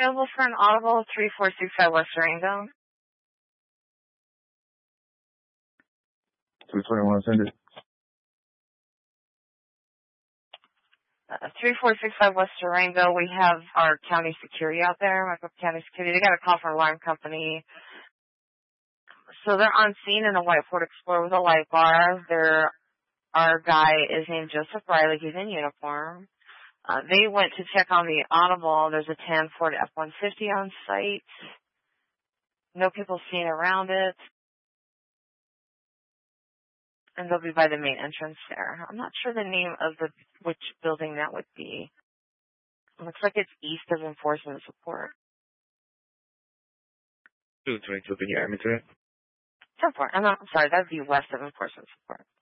available for an audible 3465 West Durango. 221, send it. 3465 West Durango. We have our county security out there, Maricopa County Security. They got a call from alarm company. So they're on scene in a white Ford Explorer with a light bar. Our guy is named Joseph Riley. He's in uniform. They went to check on the audible. There's a tan Ford F-150 on site. No people seen around it. And they'll be by the main entrance there. I'm not sure the name of which building that would be. It looks like it's east of enforcement support. 222, can you add me to it? Support. I'm sorry, that would be west of enforcement support.